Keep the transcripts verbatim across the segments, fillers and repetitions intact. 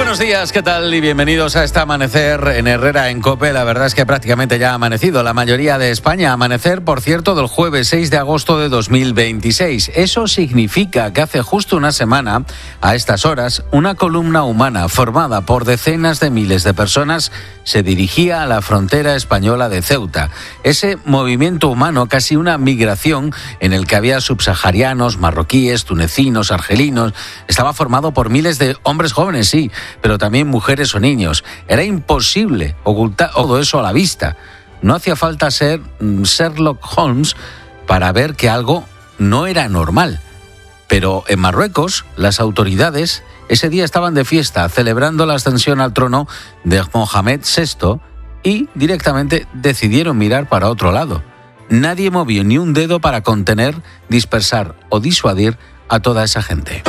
Buenos días, ¿qué tal? Y bienvenidos a este amanecer en Herrera en COPE. La verdad es que prácticamente ya ha amanecido la mayoría de España. Amanecer, por cierto, del jueves seis de agosto de dos mil veintiséis. Eso significa que hace justo una semana, a estas horas, una columna humana formada por decenas de miles de personas se dirigía a la frontera española de Ceuta. Ese movimiento humano, casi una migración en el que había subsaharianos, marroquíes, tunecinos, argelinos, estaba formado por miles de hombres jóvenes, sí, pero también mujeres o niños. Era imposible ocultar todo eso a la vista. No hacía falta ser Sherlock Holmes para ver que algo no era normal. Pero en Marruecos, las autoridades ese día estaban de fiesta, celebrando la ascensión al trono de Mohamed sexto y directamente decidieron mirar para otro lado. Nadie movió ni un dedo para contener, dispersar o disuadir a toda esa gente.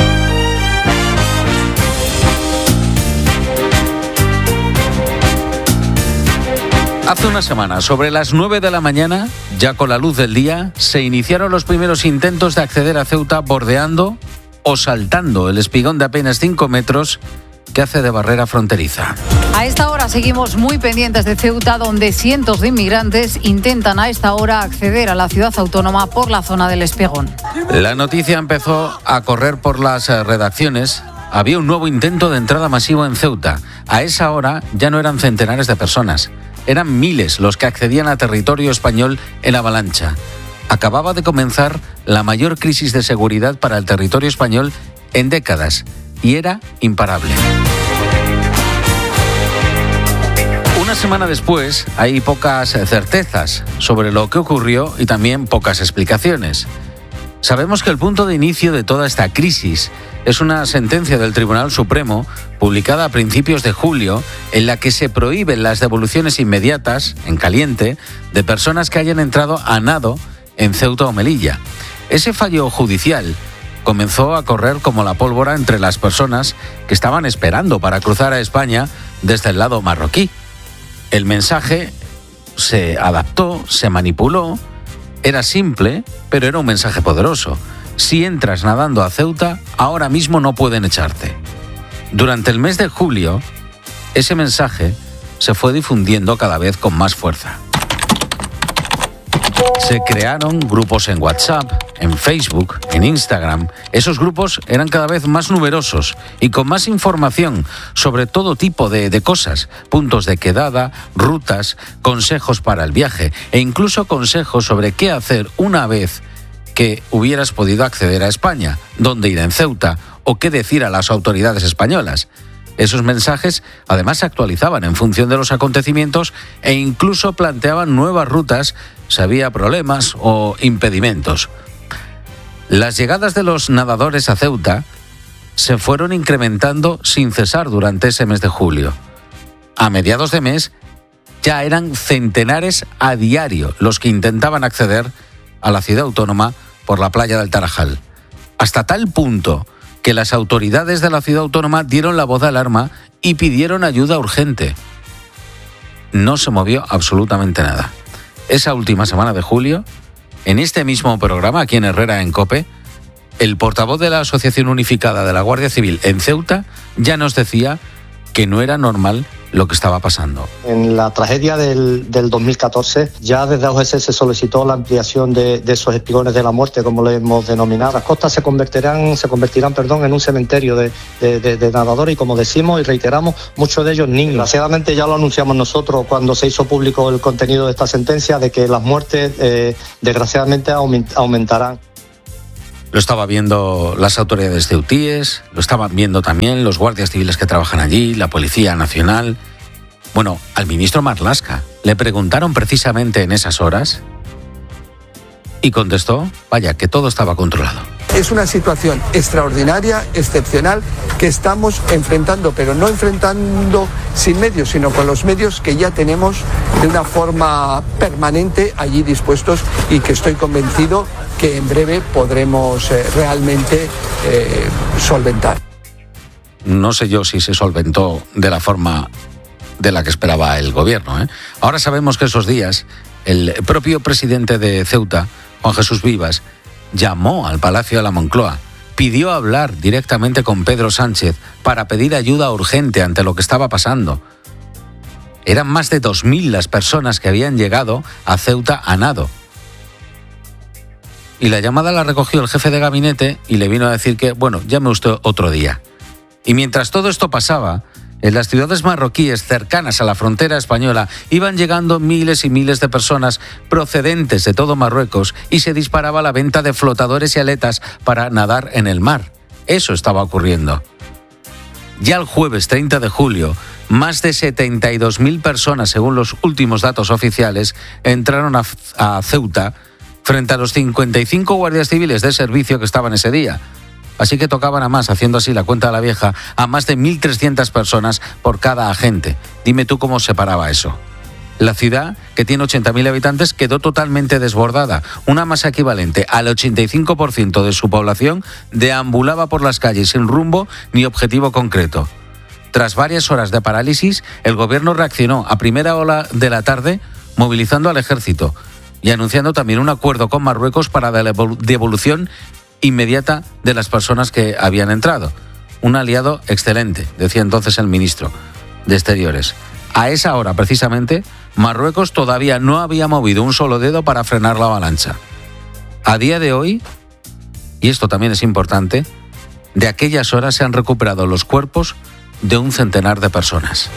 Hace una semana, sobre las nueve de la mañana, ya con la luz del día, se iniciaron los primeros intentos de acceder a Ceuta bordeando o saltando el espigón de apenas cinco metros que hace de barrera fronteriza. A esta hora seguimos muy pendientes de Ceuta, donde cientos de inmigrantes intentan a esta hora acceder a la ciudad autónoma por la zona del espigón. La noticia empezó a correr por las redacciones. Había un nuevo intento de entrada masivo en Ceuta. A esa hora ya no eran centenares de personas. Eran miles los que accedían a territorio español en avalancha. Acababa de comenzar la mayor crisis de seguridad para el territorio español en décadas y era imparable. Una semana después hay pocas certezas sobre lo que ocurrió y también pocas explicaciones. Sabemos que el punto de inicio de toda esta crisis es una sentencia del Tribunal Supremo publicada a principios de julio en la que se prohíben las devoluciones inmediatas, en caliente, de personas que hayan entrado a nado en Ceuta o Melilla. Ese fallo judicial comenzó a correr como la pólvora entre las personas que estaban esperando para cruzar a España desde el lado marroquí. El mensaje se adaptó, se manipuló. Era simple, pero era un mensaje poderoso. Si entras nadando a Ceuta, ahora mismo no pueden echarte. Durante el mes de julio, ese mensaje se fue difundiendo cada vez con más fuerza. Se crearon grupos en WhatsApp, en Facebook, en Instagram. Esos grupos eran cada vez más numerosos y con más información sobre todo tipo de, de cosas, puntos de quedada, rutas, consejos para el viaje e incluso consejos sobre qué hacer una vez que hubieras podido acceder a España, dónde ir en Ceuta o qué decir a las autoridades españolas. Esos mensajes además se actualizaban en función de los acontecimientos e incluso planteaban nuevas rutas si había problemas o impedimentos. Las llegadas de los nadadores a Ceuta se fueron incrementando sin cesar durante ese mes de julio. A mediados de mes ya eran centenares a diario los que intentaban acceder a la ciudad autónoma por la playa del Tarajal. Hasta tal punto que las autoridades de la ciudad autónoma dieron la voz de alarma y pidieron ayuda urgente. No se movió absolutamente nada. Esa última semana de julio, en este mismo programa, aquí en Herrera en COPE, el portavoz de la Asociación Unificada de la Guardia Civil en Ceuta ya nos decía que no era normal lo que estaba pasando. En la tragedia del, del dos mil catorce, ya desde A U G S se solicitó la ampliación de, de esos espigones de la muerte, como lo hemos denominado. Las costas se convertirán, se convertirán perdón, en un cementerio de, de, de, de nadadores y, como decimos y reiteramos, muchos de ellos niños. Desgraciadamente ya lo anunciamos nosotros cuando se hizo público el contenido de esta sentencia, de que las muertes eh, desgraciadamente aumentarán. Lo estaba viendo las autoridades ceutíes, lo estaban viendo también los guardias civiles que trabajan allí, la Policía Nacional. Bueno, al ministro Marlaska le preguntaron precisamente en esas horas y contestó, vaya, que todo estaba controlado. Es una situación extraordinaria, excepcional, que estamos enfrentando, pero no enfrentando sin medios, sino con los medios que ya tenemos de una forma permanente allí dispuestos y que estoy convencido que en breve podremos eh, realmente eh, solventar. No sé yo si se solventó de la forma de la que esperaba el gobierno, ¿eh? Ahora sabemos que esos días el propio presidente de Ceuta, Juan Jesús Vivas, llamó al Palacio de la Moncloa pidió hablar directamente con Pedro Sánchez para pedir ayuda urgente ante lo que estaba pasando. Eran más de dos mil las personas que habían llegado a Ceuta a nado. Y la llamada la recogió el jefe de gabinete y le vino a decir que, bueno, llame usted otro día. Y mientras todo esto pasaba, en las ciudades marroquíes cercanas a la frontera española iban llegando miles y miles de personas procedentes de todo Marruecos y se disparaba la venta de flotadores y aletas para nadar en el mar. Eso estaba ocurriendo. Ya el jueves treinta de julio, más de setenta y dos mil personas, según los últimos datos oficiales, entraron a, a Ceuta frente a los cincuenta y cinco guardias civiles de servicio que estaban ese día. Así que tocaban a más, haciendo así la cuenta de la vieja, a más de mil trescientas personas por cada agente. Dime tú cómo se paraba eso. La ciudad, que tiene ochenta mil habitantes, quedó totalmente desbordada. Una masa equivalente al ochenta y cinco por ciento de su población deambulaba por las calles sin rumbo ni objetivo concreto. Tras varias horas de parálisis, el gobierno reaccionó a primera hora de la tarde, movilizando al ejército y anunciando también un acuerdo con Marruecos para la devolución inmediata de las personas que habían entrado. Un aliado excelente, decía entonces el ministro de Exteriores. A esa hora, precisamente, Marruecos todavía no había movido un solo dedo para frenar la avalancha. A día de hoy, y esto también es importante, de aquellas horas se han recuperado los cuerpos de un centenar de personas.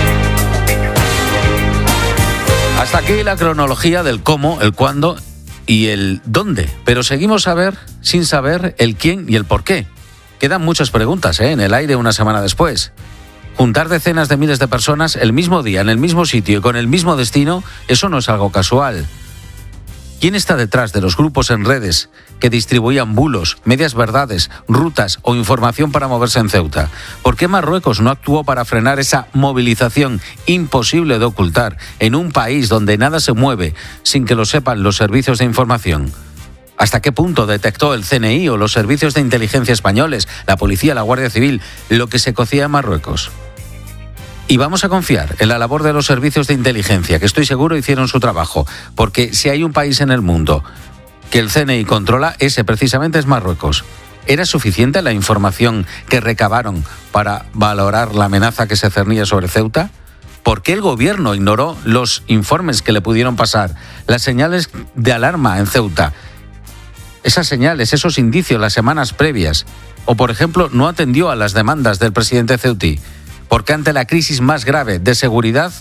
Hasta aquí la cronología del cómo, el cuándo y el dónde, pero seguimos a ver, sin saber el quién y el por qué. Quedan muchas preguntas ¿eh? en el aire una semana después. Juntar decenas de miles de personas el mismo día, en el mismo sitio y con el mismo destino, eso no es algo casual. ¿Quién está detrás de los grupos en redes que distribuían bulos, medias verdades, rutas o información para moverse en Ceuta? ¿Por qué Marruecos no actuó para frenar esa movilización imposible de ocultar en un país donde nada se mueve sin que lo sepan los servicios de información? ¿Hasta qué punto detectó el C N I o los servicios de inteligencia españoles, la policía, la Guardia Civil, lo que se cocía en Marruecos? Y vamos a confiar en la labor de los servicios de inteligencia, que estoy seguro hicieron su trabajo, porque si hay un país en el mundo que el C N I controla, ese precisamente es Marruecos. ¿Era suficiente la información que recabaron para valorar la amenaza que se cernía sobre Ceuta? ¿Por qué el gobierno ignoró los informes que le pudieron pasar, las señales de alarma en Ceuta? Esas señales, esos indicios las semanas previas. O, por ejemplo, no atendió a las demandas del presidente ceutí. Porque ante la crisis más grave de seguridad,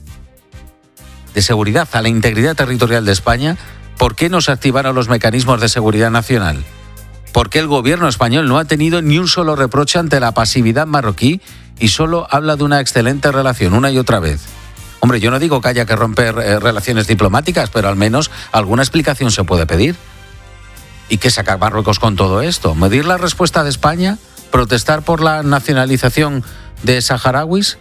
de seguridad a la integridad territorial de España, ¿por qué no se activaron los mecanismos de seguridad nacional? ¿Por qué el gobierno español no ha tenido ni un solo reproche ante la pasividad marroquí y solo habla de una excelente relación una y otra vez? Hombre, yo no digo que haya que romper eh, relaciones diplomáticas, pero al menos alguna explicación se puede pedir. ¿Y qué saca Marruecos con todo esto? ¿Medir la respuesta de España? ¿Protestar por la nacionalización de saharauis?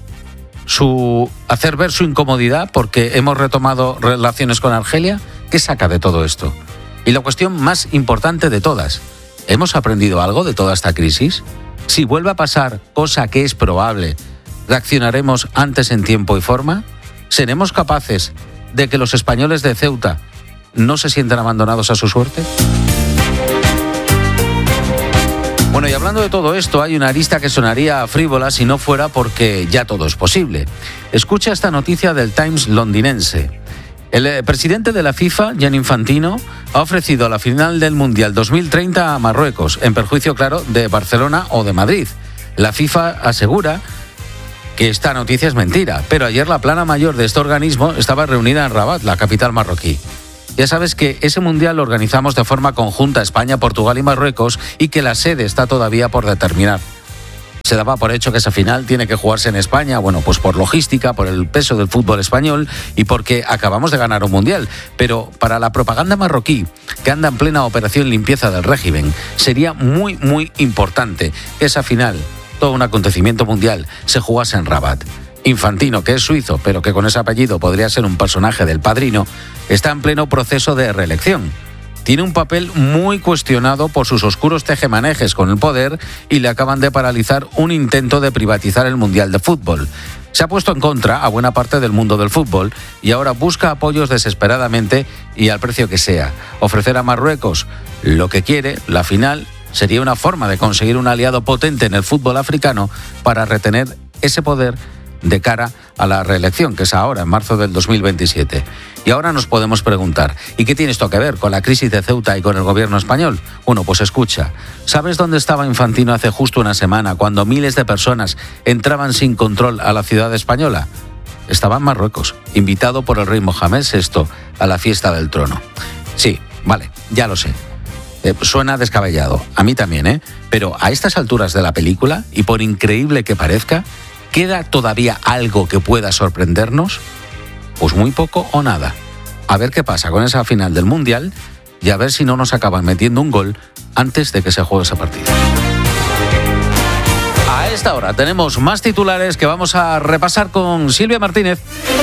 Su hacer ver su incomodidad porque hemos retomado relaciones con Argelia. ¿Qué saca de todo esto? Y la cuestión más importante de todas, ¿hemos aprendido algo de toda esta crisis? Si vuelve a pasar, cosa que es probable, ¿reaccionaremos antes en tiempo y forma? ¿Seremos capaces de que los españoles de Ceuta no se sientan abandonados a su suerte? Bueno, y hablando de todo esto, hay una arista que sonaría frívola si no fuera porque ya todo es posible. Escucha esta noticia del Times londinense. El presidente de la FIFA, Gianni Infantino, ha ofrecido la final del Mundial dos mil treinta a Marruecos, en perjuicio, claro, de Barcelona o de Madrid. La FIFA asegura que esta noticia es mentira, pero ayer la plana mayor de este organismo estaba reunida en Rabat, la capital marroquí. Ya sabes que ese mundial lo organizamos de forma conjunta España, Portugal y Marruecos y que la sede está todavía por determinar. Se daba por hecho que esa final tiene que jugarse en España, bueno, pues por logística, por el peso del fútbol español y porque acabamos de ganar un mundial. Pero para la propaganda marroquí, que anda en plena operación limpieza del régimen, sería muy, muy importante que esa final, todo un acontecimiento mundial, se jugase en Rabat. Infantino, que es suizo, pero que con ese apellido podría ser un personaje del Padrino, está en pleno proceso de reelección. Tiene un papel muy cuestionado por sus oscuros tejemanejes con el poder y le acaban de paralizar un intento de privatizar el Mundial de Fútbol. Se ha puesto en contra a buena parte del mundo del fútbol y ahora busca apoyos desesperadamente y al precio que sea. Ofrecer a Marruecos lo que quiere, la final, sería una forma de conseguir un aliado potente en el fútbol africano para retener ese poder de cara a la reelección, que es ahora, en marzo del dos mil veintisiete. Y ahora nos podemos preguntar, ¿y qué tiene esto que ver con la crisis de Ceuta y con el gobierno español? Bueno, pues escucha, ¿sabes dónde estaba Infantino hace justo una semana, cuando miles de personas entraban sin control a la ciudad española? Estaba en Marruecos, invitado por el rey Mohamed sexto a la fiesta del trono. Sí, vale, ya lo sé. Eh, suena descabellado, a mí también, ¿eh? Pero a estas alturas de la película, y por increíble que parezca, ¿queda todavía algo que pueda sorprendernos? Pues muy poco o nada. A ver qué pasa con esa final del Mundial y a ver si no nos acaban metiendo un gol antes de que se juegue esa partida. A esta hora tenemos más titulares que vamos a repasar con Silvia Martínez.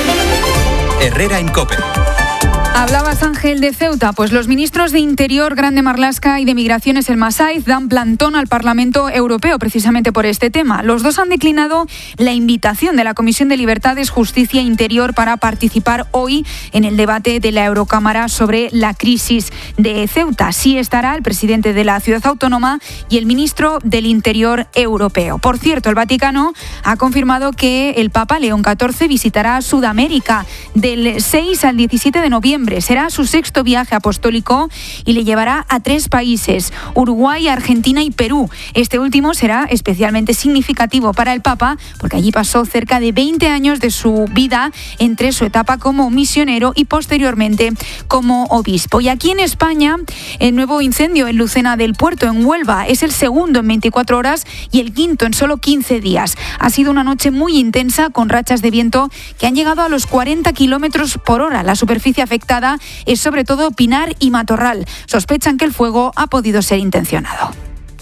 Herrera en COPE. Hablabas, Ángel, de Ceuta. Pues los ministros de Interior, Grande Marlaska, y de Migraciones, el Masaiz, dan plantón al Parlamento Europeo precisamente por este tema. Los dos han declinado la invitación de la Comisión de Libertades, Justicia e Interior para participar hoy en el debate de la Eurocámara sobre la crisis de Ceuta. Sí estará el presidente de la ciudad autónoma y el ministro del Interior europeo. Por cierto, el Vaticano ha confirmado que el Papa León catorce visitará Sudamérica del seis al diecisiete de noviembre. Será su sexto viaje apostólico y le llevará a tres países, Uruguay, Argentina y Perú. Este último será especialmente significativo para el Papa porque allí pasó cerca de veinte años de su vida entre su etapa como misionero y posteriormente como obispo. Y aquí en España, el nuevo incendio en Lucena del Puerto, en Huelva, es el segundo en veinticuatro horas y el quinto en solo quince días. Ha sido una noche muy intensa con rachas de viento que han llegado a los cuarenta kilómetros por hora. La superficie afectada es sobre todo pinar y matorral. Sospechan que el fuego ha podido ser intencionado.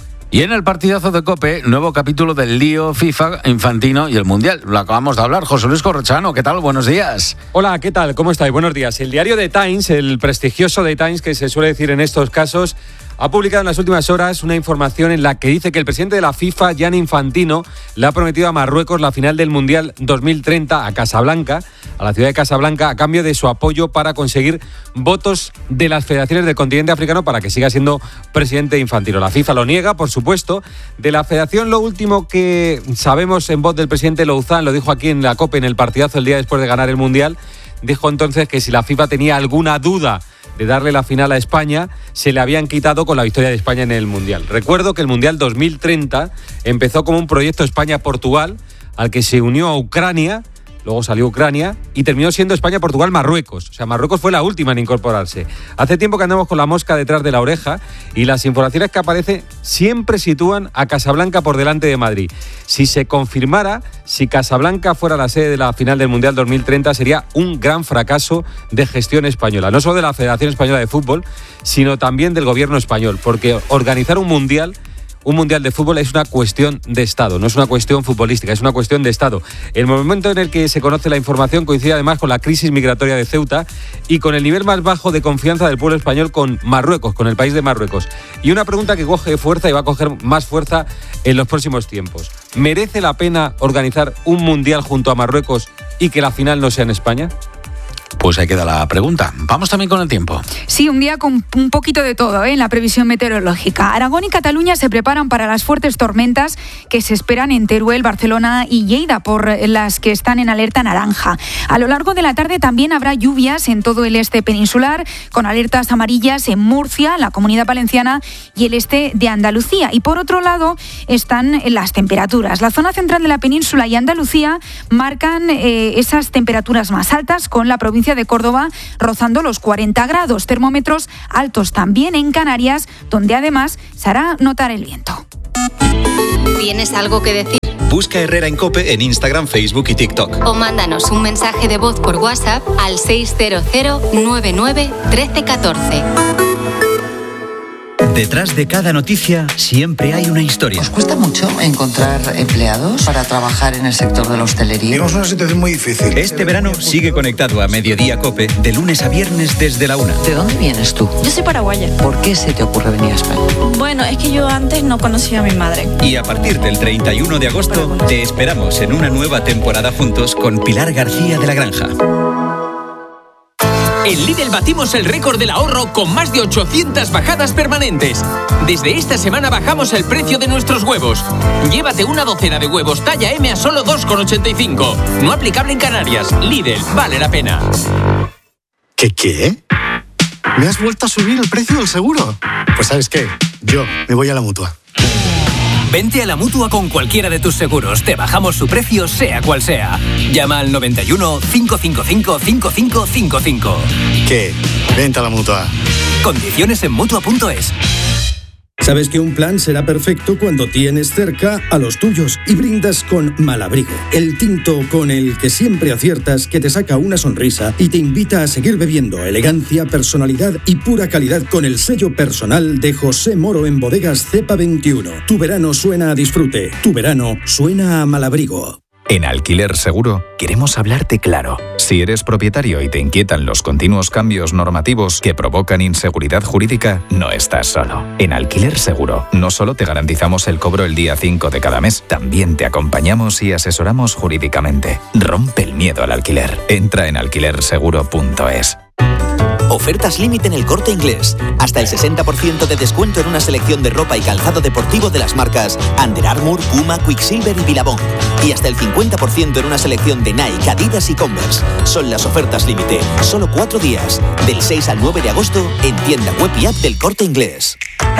Y en el partidazo de COPE, nuevo capítulo del lío FIFA, Infantino y el Mundial. Lo acabamos de hablar. José Luis Corrochano, ¿qué tal? Buenos días. Hola, ¿qué tal? ¿Cómo estáis? Buenos días. El diario The Times, el prestigioso The Times que se suele decir en estos casos, ha publicado en las últimas horas una información en la que dice que el presidente de la FIFA, Gianni Infantino, le ha prometido a Marruecos la final del Mundial dos mil treinta a Casablanca, a la ciudad de Casablanca, a cambio de su apoyo para conseguir votos de las federaciones del continente africano para que siga siendo presidente Infantino. La FIFA lo niega, por supuesto. De la federación, lo último que sabemos en voz del presidente Louzán, lo dijo aquí en la COPE en el partidazo el día después de ganar el Mundial, dijo entonces que si la FIFA tenía alguna duda de darle la final a España, se le habían quitado con la victoria de España en el Mundial. Recuerdo que el Mundial dos mil treinta empezó como un proyecto España-Portugal al que se unió a Ucrania, luego salió Ucrania y terminó siendo España-Portugal-Marruecos. O sea, Marruecos fue la última en incorporarse. Hace tiempo que andamos con la mosca detrás de la oreja y las informaciones que aparecen siempre sitúan a Casablanca por delante de Madrid. Si se confirmara, si Casablanca fuera la sede de la final del Mundial dos mil treinta, sería un gran fracaso de gestión española. No solo de la Federación Española de Fútbol, sino también del gobierno español. Porque organizar un Mundial... Un mundial de fútbol es una cuestión de Estado, no es una cuestión futbolística, es una cuestión de Estado. El momento en el que se conoce la información coincide además con la crisis migratoria de Ceuta y con el nivel más bajo de confianza del pueblo español con Marruecos, con el país de Marruecos. Y una pregunta que coge fuerza y va a coger más fuerza en los próximos tiempos. ¿Merece la pena organizar un mundial junto a Marruecos y que la final no sea en España? Pues ahí queda la pregunta. Vamos también con el tiempo. Sí, un día con un poquito de todo, ¿eh? En la previsión meteorológica. Aragón y Cataluña se preparan para las fuertes tormentas que se esperan en Teruel, Barcelona y Lleida, por las que están en alerta naranja. A lo largo de la tarde también habrá lluvias en todo el este peninsular, con alertas amarillas en Murcia, la Comunidad Valenciana y el este de Andalucía. Y por otro lado están las temperaturas. La zona central de la península y Andalucía marcan eh, esas temperaturas más altas, con la provincia de Córdoba rozando los cuarenta grados. Termómetros altos también en Canarias, donde además se hará notar el viento. ¿Tienes algo que decir? Busca Herrera en COPE en Instagram, Facebook y TikTok. O mándanos un mensaje de voz por WhatsApp al seis cero cero nueve nueve uno tres uno cuatro. Detrás de cada noticia siempre hay una historia. ¿Os cuesta mucho encontrar empleados para trabajar en el sector de la hostelería? Tenemos una situación muy difícil. Este verano sigue conectado a Mediodía COPE de lunes a viernes desde la una. ¿De dónde vienes tú? Yo soy paraguaya. ¿Por qué se te ocurre venir a España? Bueno, es que yo antes no conocía a mi madre. Y a partir del treinta y uno de agosto te esperamos en una nueva temporada juntos con Pilar García de la Granja. En Lidl batimos el récord del ahorro con más de ochocientas bajadas permanentes. Desde esta semana bajamos el precio de nuestros huevos. Llévate una docena de huevos talla M a solo dos con ochenta y cinco. No aplicable en Canarias. Lidl, vale la pena. ¿Qué qué? ¿Me has vuelto a subir el precio del seguro? Pues ¿sabes qué? Yo me voy a la Mutua. Vente a la Mutua con cualquiera de tus seguros. Te bajamos su precio, sea cual sea. Llama al noventa y uno, cinco cinco cinco, cinco cinco cinco cinco. ¿Qué? Vente a la Mutua. Condiciones en Mutua punto es. Sabes que un plan será perfecto cuando tienes cerca a los tuyos y brindas con Malabrigo, el tinto con el que siempre aciertas, que te saca una sonrisa y te invita a seguir bebiendo. Elegancia, personalidad y pura calidad con el sello personal de José Moro en Bodegas Cepa veintiuno. Tu verano suena a disfrute, tu verano suena a Malabrigo. En Alquiler Seguro queremos hablarte claro. Si eres propietario y te inquietan los continuos cambios normativos que provocan inseguridad jurídica, no estás solo. En Alquiler Seguro no solo te garantizamos el cobro el día cinco de cada mes, también te acompañamos y asesoramos jurídicamente. Rompe el miedo al alquiler. Entra en alquiler seguro punto es. Ofertas límite en El Corte Inglés. Hasta el sesenta por ciento de descuento en una selección de ropa y calzado deportivo de las marcas Under Armour, Puma, Quicksilver y Billabong. Y hasta el cincuenta por ciento en una selección de Nike, Adidas y Converse. Son las ofertas límite. Solo cuatro días. Del seis al nueve de agosto en tienda web y app del Corte Inglés.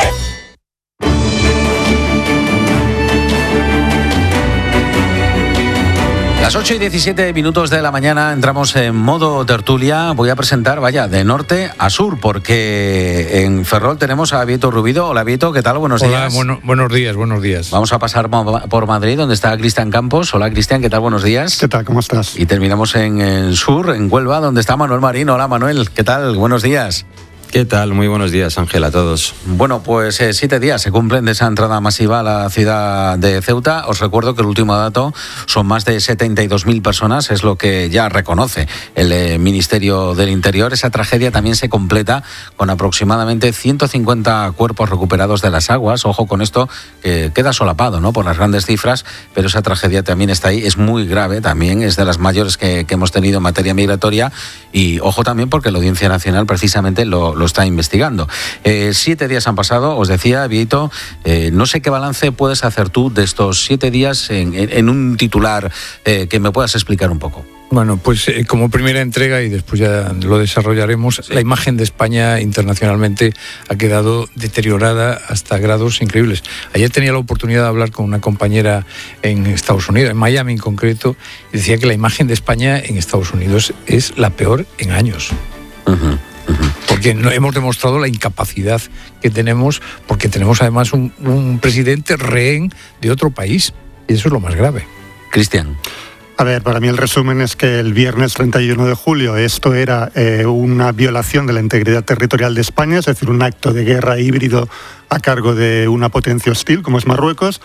Las ocho y diecisiete minutos de la mañana entramos en modo tertulia. Voy a presentar, vaya, de norte a sur, porque en Ferrol tenemos a Vieto Rubido. Hola, Vieto, ¿qué tal? Buenos Hola, días. Bueno, buenos días, buenos días. Vamos a pasar por Madrid, donde está Cristian Campos. Hola, Cristian, ¿qué tal? Buenos días. ¿Qué tal? ¿Cómo estás? Y terminamos en el sur, en Huelva, donde está Manuel Marín. Hola, Manuel, ¿qué tal? Buenos días. ¿Qué tal? Muy buenos días, Ángel, a todos. Bueno, pues eh, siete días se cumplen de esa entrada masiva a la ciudad de Ceuta. Os recuerdo que el último dato son más de setenta y dos mil personas, es lo que ya reconoce el eh, Ministerio del Interior. Esa tragedia también se completa con aproximadamente ciento cincuenta cuerpos recuperados de las aguas. Ojo con esto, que queda solapado, ¿no?, por las grandes cifras, pero esa tragedia también está ahí. Es muy grave también, es de las mayores que, que hemos tenido en materia migratoria. Y ojo también porque la Audiencia Nacional precisamente lo lo está investigando. Eh, siete días han pasado, os decía, Vieto, eh, no sé qué balance puedes hacer tú de estos siete días en, en, en un titular eh, que me puedas explicar un poco. Bueno, pues eh, como primera entrega, y después ya lo desarrollaremos, sí. La imagen de España internacionalmente ha quedado deteriorada hasta grados increíbles. Ayer tenía la oportunidad de hablar con una compañera en Estados Unidos, en Miami en concreto, y decía que la imagen de España en Estados Unidos es la peor en años. Uh-huh. Porque no, hemos demostrado la incapacidad que tenemos, porque tenemos además un, un presidente rehén de otro país, y eso es lo más grave. Cristian. A ver, para mí el resumen es que el viernes treinta y uno de julio esto era eh, una violación de la integridad territorial de España, es decir, un acto de guerra híbrido a cargo de una potencia hostil como es Marruecos.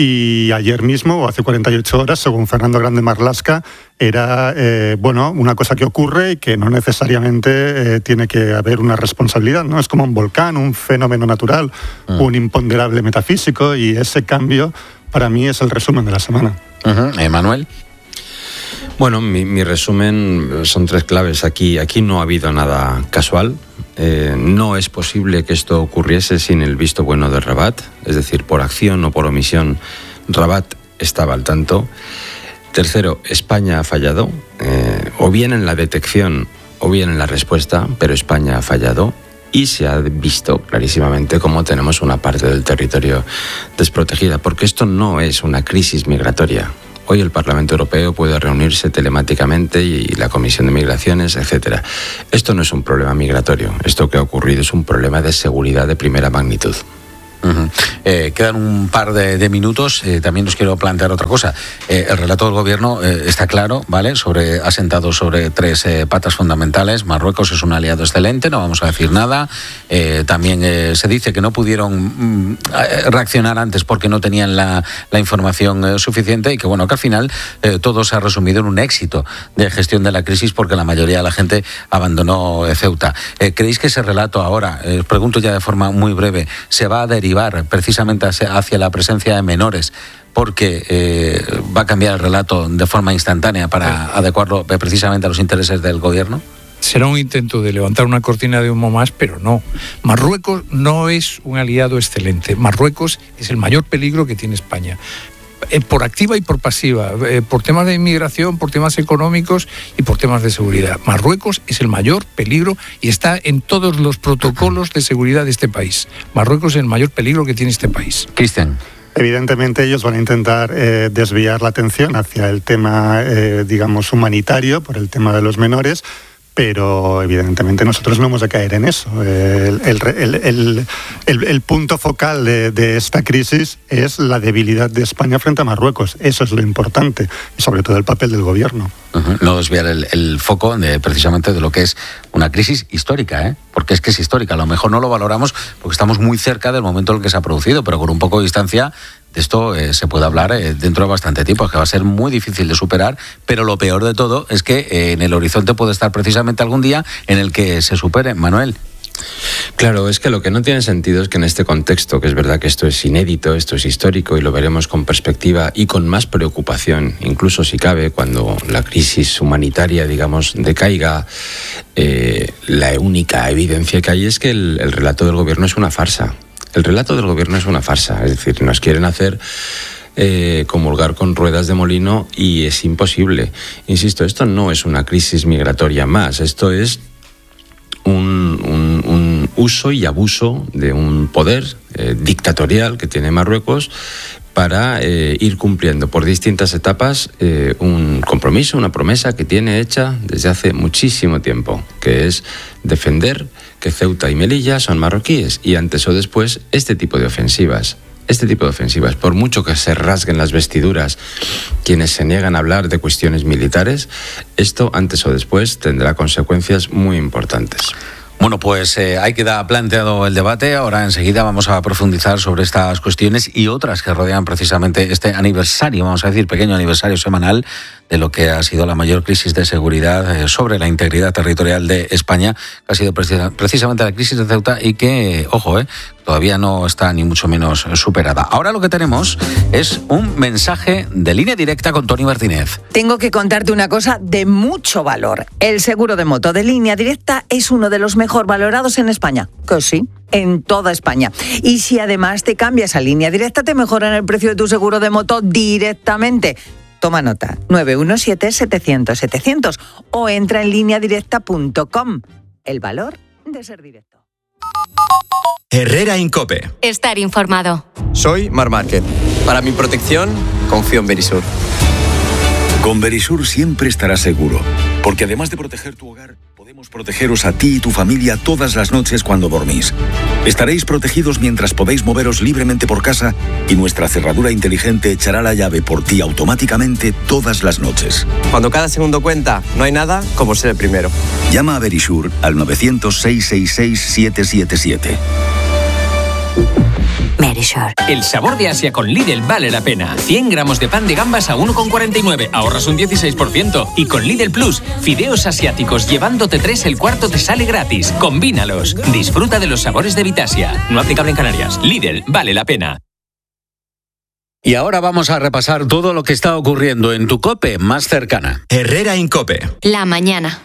Y ayer mismo, o hace cuarenta y ocho horas, según Fernando Grande Marlaska, era eh, bueno, una cosa que ocurre y que no necesariamente eh, tiene que haber una responsabilidad, ¿no? Es como un volcán, un fenómeno natural, uh-huh. un imponderable metafísico, y ese cambio para mí es el resumen de la semana. Uh-huh. Emanuel. Bueno, mi, mi resumen son tres claves. Aquí, aquí no ha habido nada casual. Eh, no es posible que esto ocurriese sin el visto bueno de Rabat, es decir, por acción o por omisión, Rabat estaba al tanto. Tercero, España ha fallado, eh, o bien en la detección o bien en la respuesta, pero España ha fallado. Y se ha visto clarísimamente cómo tenemos una parte del territorio desprotegida, porque esto no es una crisis migratoria. Hoy el Parlamento Europeo puede reunirse telemáticamente y la Comisión de Migraciones, etcétera. Esto no es un problema migratorio. Esto que ha ocurrido es un problema de seguridad de primera magnitud. Uh-huh. Eh, quedan un par de, de minutos. Eh, también os quiero plantear otra cosa. Eh, el relato del gobierno eh, está claro, ¿vale? Sobre, asentado sobre tres eh, patas fundamentales. Marruecos es un aliado excelente, no vamos a decir nada. Eh, también eh, se dice que no pudieron mm, reaccionar antes porque no tenían la, la información eh, suficiente, y que bueno, que al final eh, todo se ha resumido en un éxito de gestión de la crisis porque la mayoría de la gente abandonó eh, Ceuta. Eh, ¿Creéis que ese relato ahora, eh, os pregunto ya de forma muy breve, se va a derivar precisamente hacia la presencia de menores, porque eh, va a cambiar el relato de forma instantánea para adecuarlo precisamente a los intereses del gobierno? será un intento de levantar una cortina de humo más, pero no. Marruecos no es un aliado excelente. Marruecos es el mayor peligro que tiene España. Eh, por activa y por pasiva, eh, por temas de inmigración, por temas económicos y por temas de seguridad. Marruecos es el mayor peligro y está en todos los protocolos de seguridad de este país. Marruecos es el mayor peligro que tiene este país. Cristian. Evidentemente ellos van a intentar eh, desviar la atención hacia el tema, eh, digamos, humanitario, por el tema de los menores, pero evidentemente nosotros no hemos de caer en eso. El, el, el, el, el, el punto focal de, de esta crisis es la debilidad de España frente a Marruecos. Eso es lo importante, y sobre todo el papel del gobierno. Uh-huh. No desviar el, el foco de, precisamente de lo que es una crisis histórica, ¿eh? Porque es que es histórica. A lo mejor no lo valoramos porque estamos muy cerca del momento en el que se ha producido, pero con un poco de distancia de esto eh, se puede hablar eh, dentro de bastante tiempo, es que va a ser muy difícil de superar, pero lo peor de todo es que eh, en el horizonte puede estar precisamente algún día en el que se supere. Manuel. Claro, es que lo que no tiene sentido es que en este contexto, que es verdad que esto es inédito, esto es histórico y lo veremos con perspectiva y con más preocupación, incluso si cabe, cuando la crisis humanitaria, digamos, decaiga, eh, la única evidencia que hay es que el, el relato del gobierno es una farsa. El relato del gobierno es una farsa, es decir, nos quieren hacer eh, comulgar con ruedas de molino y es imposible. Insisto, esto no es una crisis migratoria más, esto es un, un, un uso y abuso de un poder eh, dictatorial que tiene Marruecos para eh, ir cumpliendo por distintas etapas eh, un compromiso, una promesa que tiene hecha desde hace muchísimo tiempo, que es defender que Ceuta y Melilla son marroquíes y antes o después este tipo de ofensivas, este tipo de ofensivas, por mucho que se rasguen las vestiduras quienes se niegan a hablar de cuestiones militares, esto antes o después tendrá consecuencias muy importantes. Bueno, pues eh, ahí queda planteado el debate. Ahora enseguida vamos a profundizar sobre estas cuestiones y otras que rodean precisamente este aniversario, vamos a decir, pequeño aniversario semanal de lo que ha sido la mayor crisis de seguridad eh, sobre la integridad territorial de España, que ha sido precisa, precisamente la crisis de Ceuta y que, eh, ojo, eh, todavía no está ni mucho menos superada. Ahora lo que tenemos es un mensaje de Línea Directa con Tony Martínez. Tengo que contarte una cosa de mucho valor. El seguro de moto de Línea Directa es uno de los mejor valorados en España. Que sí, en toda España. Y si además te cambias a Línea Directa, te mejoran el precio de tu seguro de moto directamente. Toma nota, nueve uno siete, setecientos, setecientos o entra en línea directa punto com. El valor de ser directo. Herrera Incope. Estar informado. Soy Mar Márquez. Para mi protección, confío en Verisur. Con Verisur siempre estarás seguro, porque además de proteger tu hogar, podemos protegeros a ti y tu familia todas las noches cuando dormís. Estaréis protegidos mientras podéis moveros libremente por casa y nuestra cerradura inteligente echará la llave por ti automáticamente todas las noches. Cuando cada segundo cuenta, no hay nada como ser el primero. Llama a Verisur al nueve cero cero, seis seis seis, siete siete siete. Verisur. El sabor de Asia con Lidl vale la pena. cien gramos de pan de gambas a uno con cuarenta y nueve, ahorras un dieciséis por ciento. Y con Lidl Plus, fideos asiáticos llevándote tres, el cuarto te sale gratis. Combínalos. Disfruta de los sabores de Vitasia. No aplicable en Canarias. Lidl vale la pena. Y ahora vamos a repasar todo lo que está ocurriendo en tu COPE más cercana. Herrera Incope. La mañana.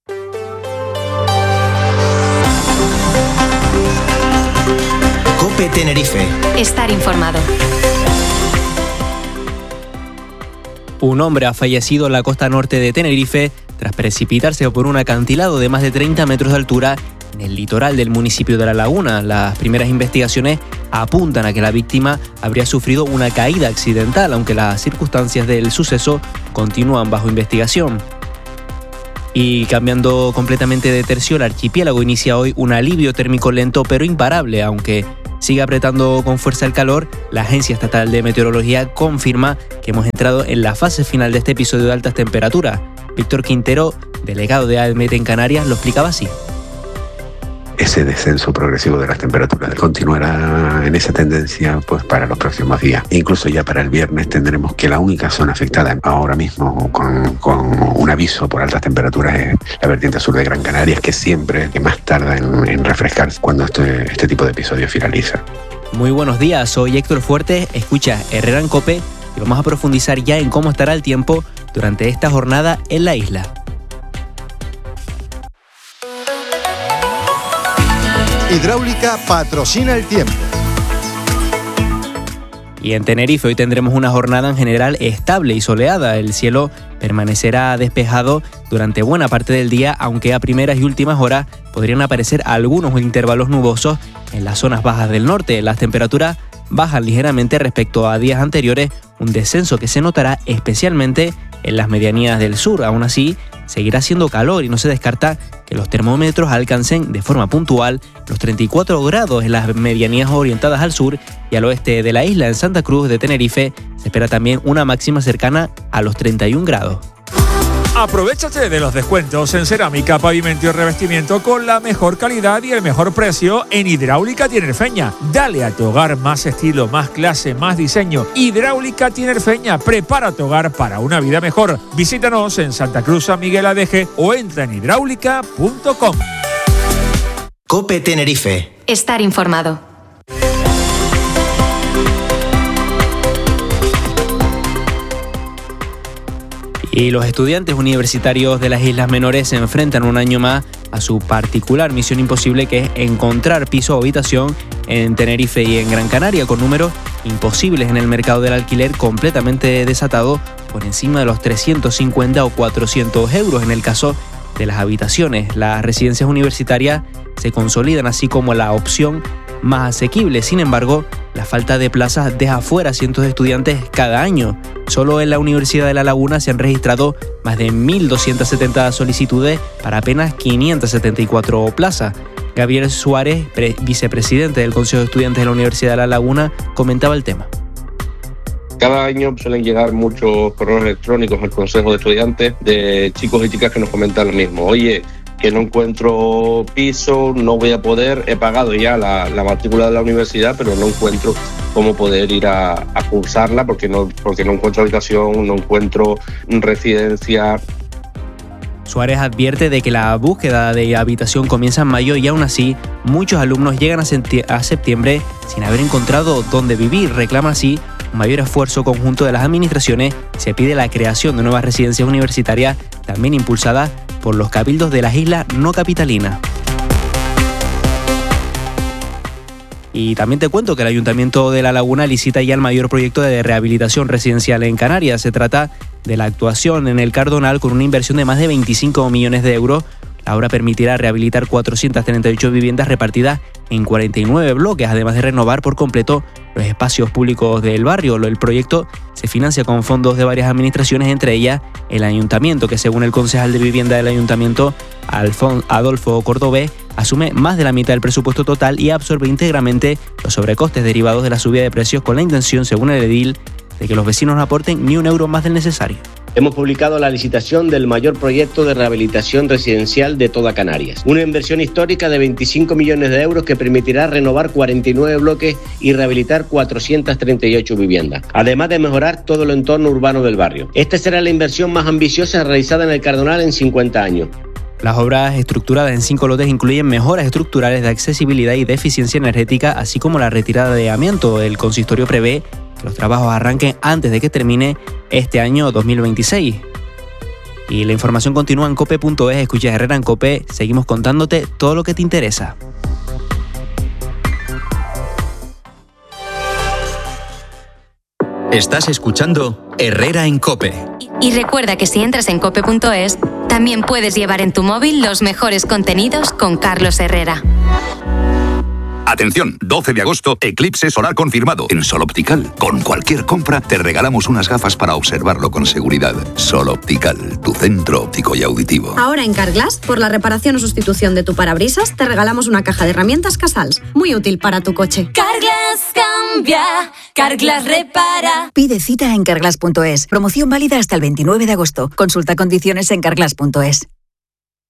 COPE Tenerife. Estar informado. Un hombre ha fallecido en la costa norte de Tenerife tras precipitarse por un acantilado de más de treinta metros de altura en el litoral del municipio de La Laguna. Las primeras investigaciones apuntan a que la víctima habría sufrido una caída accidental, aunque las circunstancias del suceso continúan bajo investigación. Y cambiando completamente de tercio, el archipiélago inicia hoy un alivio térmico lento pero imparable, aunque sigue apretando con fuerza el calor. La Agencia Estatal de Meteorología confirma que hemos entrado en la fase final de este episodio de altas temperaturas. Víctor Quintero, delegado de AEMET en Canarias, lo explicaba así. Ese descenso progresivo de las temperaturas continuará en esa tendencia pues para los próximos días. Incluso ya para el viernes tendremos que la única zona afectada ahora mismo con, con un aviso por altas temperaturas es la vertiente sur de Gran Canaria, que siempre que más tarda en, en refrescarse cuando este, este tipo de episodios finaliza. Muy buenos días, soy Héctor Fuertes, escucha Herrera en COPE y vamos a profundizar ya en cómo estará el tiempo durante esta jornada en la isla. Hidráulica patrocina el tiempo. Y en Tenerife hoy tendremos una jornada en general estable y soleada. El cielo permanecerá despejado durante buena parte del día, aunque a primeras y últimas horas podrían aparecer algunos intervalos nubosos en las zonas bajas del norte. Las temperaturas bajan ligeramente respecto a días anteriores, un descenso que se notará especialmente en las medianías del sur. Aún así, seguirá haciendo calor y no se descarta que los termómetros alcancen de forma puntual los treinta y cuatro grados en las medianías orientadas al sur y al oeste de la isla. En Santa Cruz de Tenerife se espera también una máxima cercana a los treinta y un grados. Aprovéchate de los descuentos en cerámica, pavimento y revestimiento con la mejor calidad y el mejor precio en Hidráulica Tinerfeña. Dale a tu hogar más estilo, más clase, más diseño. Hidráulica Tinerfeña, prepara tu hogar para una vida mejor. Visítanos en Santa Cruz, San Miguel Adeje o entra en hidráulica punto com. COPE Tenerife. Estar informado. Y los estudiantes universitarios de las Islas Menores se enfrentan un año más a su particular misión imposible, que es encontrar piso o habitación en Tenerife y en Gran Canaria, con números imposibles en el mercado del alquiler completamente desatado por encima de los trescientos cincuenta o cuatrocientos euros en el caso de las habitaciones. Las residencias universitarias se consolidan así como la opción más asequible. Sin embargo, la falta de plazas deja fuera a cientos de estudiantes cada año. Solo en la Universidad de La Laguna se han registrado más de mil doscientas setenta solicitudes para apenas quinientas setenta y cuatro plazas. Gabriel Suárez, pre- vicepresidente del Consejo de Estudiantes de la Universidad de La Laguna, comentaba el tema. Cada año suelen llegar muchos correos electrónicos al Consejo de Estudiantes de chicos y chicas que nos comentan lo mismo. Oye, que no encuentro piso, no voy a poder, he pagado ya la, la matrícula de la universidad, pero no encuentro cómo poder ir a, a cursarla porque no, porque no encuentro habitación, no encuentro residencia. Suárez advierte de que la búsqueda de habitación comienza en mayo y aún así muchos alumnos llegan a, senti- a septiembre sin haber encontrado dónde vivir. Reclama así un mayor esfuerzo conjunto de las administraciones. Se pide la creación de nuevas residencias universitarias, también impulsadas por los cabildos de las islas no capitalinas. Y también te cuento que el Ayuntamiento de La Laguna licita ya el mayor proyecto de rehabilitación residencial en Canarias. Se trata de la actuación en el Cardonal con una inversión de más de veinticinco millones de euros. La obra permitirá rehabilitar cuatrocientas treinta y ocho viviendas repartidas en cuarenta y nueve bloques, además de renovar por completo los espacios públicos del barrio. El proyecto se financia con fondos de varias administraciones, entre ellas el Ayuntamiento, que según el concejal de Vivienda del Ayuntamiento, Alfon- Adolfo Cordobés, asume más de la mitad del presupuesto total y absorbe íntegramente los sobrecostes derivados de la subida de precios, con la intención, según el edil, de que los vecinos no aporten ni un euro más del necesario. Hemos publicado la licitación del mayor proyecto de rehabilitación residencial de toda Canarias. Una inversión histórica de veinticinco millones de euros que permitirá renovar cuarenta y nueve bloques y rehabilitar cuatrocientas treinta y ocho viviendas, además de mejorar todo el entorno urbano del barrio. Esta será la inversión más ambiciosa realizada en el Cardonal en cincuenta años. Las obras estructuradas en cinco lotes incluyen mejoras estructurales de accesibilidad y de eficiencia energética, así como la retirada de amianto. El consistorio prevé que los trabajos arranquen antes de que termine este año dos mil veintiséis. Y la información continúa en cope punto es. Escucha Herrera en COPE. Seguimos contándote todo lo que te interesa. Estás escuchando Herrera en COPE. Y recuerda que si entras en cope punto es, también puedes llevar en tu móvil los mejores contenidos con Carlos Herrera. Atención, doce de agosto, eclipse solar confirmado en Sol Optical. Con cualquier compra te regalamos unas gafas para observarlo con seguridad. Sol Optical, tu centro óptico y auditivo. Ahora en Carglass, por la reparación o sustitución de tu parabrisas, te regalamos una caja de herramientas Casals, muy útil para tu coche. Carglass cambia, Carglass repara. Pide cita en carglass punto es. Promoción válida hasta el veintinueve de agosto. Consulta condiciones en carglass punto es.